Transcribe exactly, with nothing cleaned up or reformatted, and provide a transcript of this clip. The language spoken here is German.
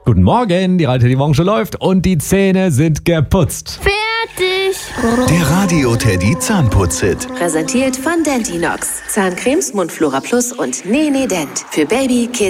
Guten Morgen, die Reite die Morgenshow läuft und die Zähne sind geputzt. Fertig. Der Radio Teddy Zahnputz-Hit. Präsentiert von Dentinox. Zahncremes, Mundflora Plus und Nene Dent. Für Baby, Kids